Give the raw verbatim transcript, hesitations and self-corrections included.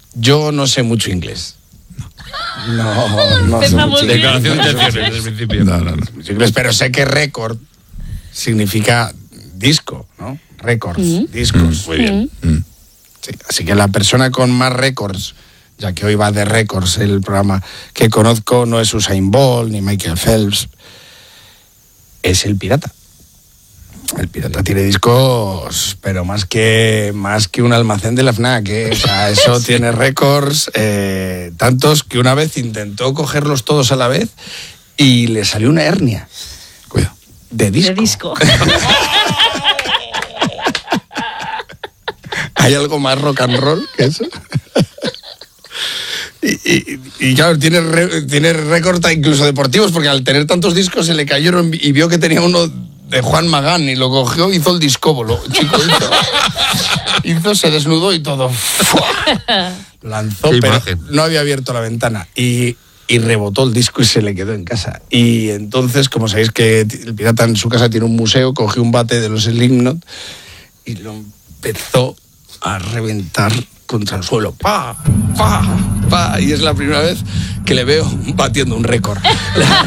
yo no sé mucho inglés. No, no sé mucho inglés. Declaración de intenciones desde el principio. No, no, no. Inglés, pero sé que récord significa disco, ¿no? Récords, mm. discos. Muy bien. Mm. Sí, así que la persona con más récords, ya que hoy va de récords el programa que conozco, no es Usain Bolt ni Michael Phelps, es el Pirata. El Pirata tiene discos, pero más que más que un almacén de la FNAC, ¿eh? O sea, eso sí. Tiene récords, eh, tantos que una vez intentó cogerlos todos a la vez y le salió una hernia. Cuidado. De disco. De disco. ¿Hay algo más rock and roll que eso? Y, y, y claro, tiene, re, tiene récord incluso deportivos, porque al tener tantos discos se le cayeron y vio que tenía uno de Juan Magán y lo cogió, hizo el discóbolo. Chico, hizo, hizo, se desnudó y todo. Lanzó, pero imagen. No había abierto la ventana y, y rebotó el disco y se le quedó en casa. Y entonces, como sabéis que el Pirata en su casa tiene un museo, cogió un bate de los Slipknot y lo empezó a reventar contra el suelo. ¡Pa! ¡Pa! ¡Pa! Y es la primera vez que le veo batiendo un récord.